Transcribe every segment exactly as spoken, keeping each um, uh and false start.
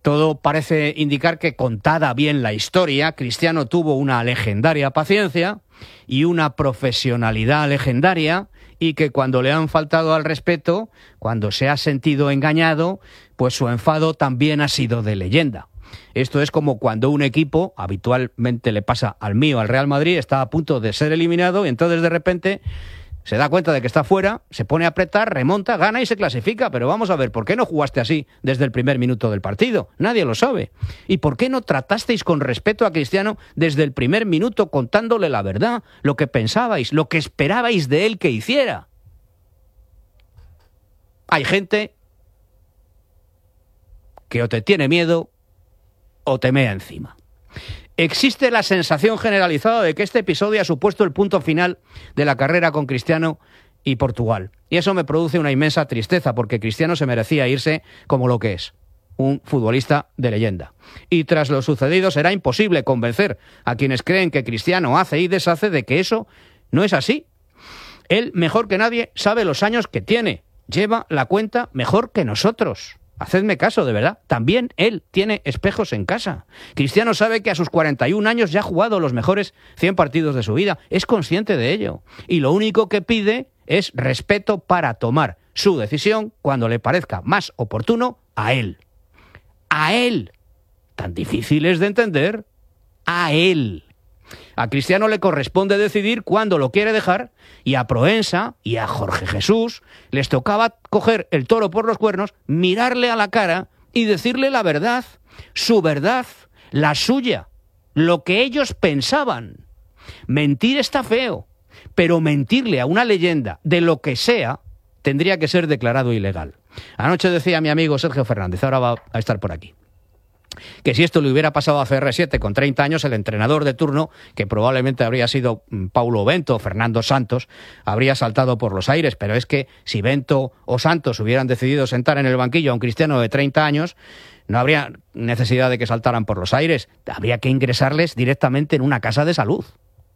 Todo parece indicar que, contada bien la historia, Cristiano tuvo una legendaria paciencia y una profesionalidad legendaria, y que cuando le han faltado al respeto, cuando se ha sentido engañado, pues su enfado también ha sido de leyenda. Esto es como cuando un equipo, habitualmente le pasa al mío, al Real Madrid, está a punto de ser eliminado y entonces de repente se da cuenta de que está fuera, se pone a apretar, remonta, gana y se clasifica. Pero vamos a ver, ¿por qué no jugaste así desde el primer minuto del partido? Nadie lo sabe. ¿Y por qué no tratasteis con respeto a Cristiano desde el primer minuto, contándole la verdad, lo que pensabais, lo que esperabais de él que hiciera? Hay gente que o te tiene miedo o te mea encima. Existe la sensación generalizada de que este episodio ha supuesto el punto final de la carrera con Cristiano y Portugal. Y eso me produce una inmensa tristeza, porque Cristiano se merecía irse como lo que es, un futbolista de leyenda. Y tras lo sucedido será imposible convencer a quienes creen que Cristiano hace y deshace de que eso no es así. Él, mejor que nadie, sabe los años que tiene. Lleva la cuenta mejor que nosotros. Hacedme caso, de verdad. También él tiene espejos en casa. Cristiano sabe que a sus cuarenta y un años ya ha jugado los mejores cien partidos de su vida. Es consciente de ello. Y lo único que pide es respeto para tomar su decisión cuando le parezca más oportuno a él. A él. Tan difícil es de entender. A él. A Cristiano le corresponde decidir cuándo lo quiere dejar, y a Proensa y a Jorge Jesús les tocaba coger el toro por los cuernos, mirarle a la cara y decirle la verdad, su verdad, la suya, lo que ellos pensaban. Mentir está feo, pero mentirle a una leyenda de lo que sea tendría que ser declarado ilegal. Anoche decía mi amigo Sergio Fernández, ahora va a estar por aquí, que si esto le hubiera pasado a C R siete con treinta años, el entrenador de turno, que probablemente habría sido Paulo Bento o Fernando Santos, habría saltado por los aires. Pero es que si Bento o Santos hubieran decidido sentar en el banquillo a un Cristiano de treinta años, no habría necesidad de que saltaran por los aires. Habría que ingresarles directamente en una casa de salud.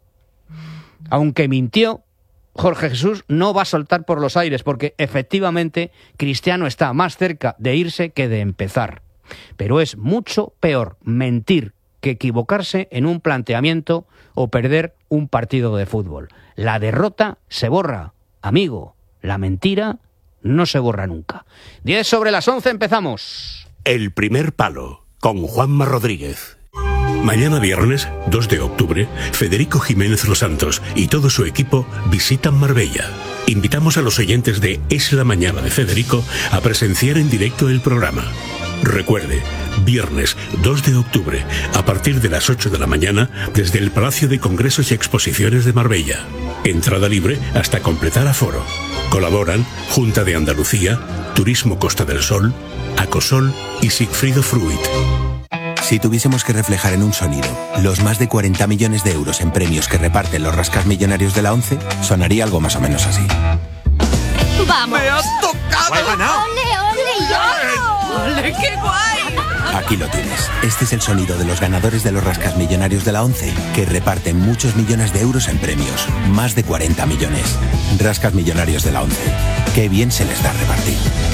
Aunque mintió, Jorge Jesús no va a saltar por los aires, porque efectivamente Cristiano está más cerca de irse que de empezar. Pero es mucho peor mentir que equivocarse en un planteamiento o perder un partido de fútbol. La derrota se borra, amigo. La mentira no se borra nunca. diez sobre las once, empezamos. El primer palo, con Juanma Rodríguez. Mañana viernes, dos de octubre, Federico Jiménez Los Santos y todo su equipo visitan Marbella. Invitamos a los oyentes de Es la Mañana de Federico a presenciar en directo el programa. Recuerde, viernes dos de octubre, a partir de las ocho de la mañana, desde el Palacio de Congresos y Exposiciones de Marbella. Entrada libre hasta completar aforo. Colaboran Junta de Andalucía, Turismo Costa del Sol, Acosol y Sigfrido Fruit. Si tuviésemos que reflejar en un sonido los más de cuarenta millones de euros en premios que reparten los rascasmillonarios de la ONCE, sonaría algo más o menos así. ¡Vamos! ¡Me has tocado! ¡He ganado! ¡Ole, ole, yo! ¡Ole, qué guay! Aquí lo tienes. Este es el sonido de los ganadores de los rascasmillonarios de la ONCE, que reparten muchos millones de euros en premios. Más de cuarenta millones. Rascasmillonarios de la ONCE. Qué bien se les da repartir.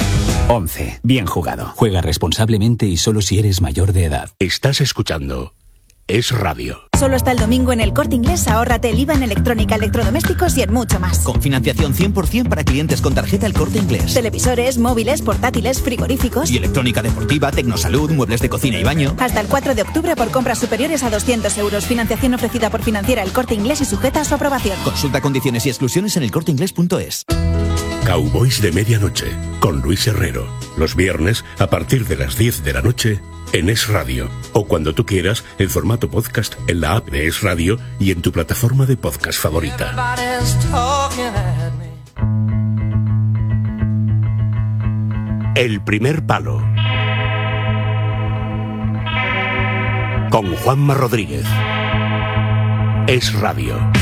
ONCE. Bien jugado. Juega responsablemente y solo si eres mayor de edad. Estás escuchando Es Radio. Solo hasta el domingo en El Corte Inglés, ahórrate el I V A en electrónica, electrodomésticos y en mucho más. Con financiación cien por ciento para clientes con tarjeta El Corte Inglés. Televisores, móviles, portátiles, frigoríficos. Y electrónica deportiva, tecnosalud, muebles de cocina y baño. Hasta el cuatro de octubre por compras superiores a doscientos euros. Financiación ofrecida por Financiera El Corte Inglés y sujeta a su aprobación. Consulta condiciones y exclusiones en elcorteinglés punto es. Cowboys de Medianoche, con Luis Herrero. Los viernes, a partir de las diez de la noche, en Es Radio. O cuando tú quieras, en formato podcast, en la app de Es Radio y en tu plataforma de podcast favorita. El primer palo, con Juanma Rodríguez. Es Radio.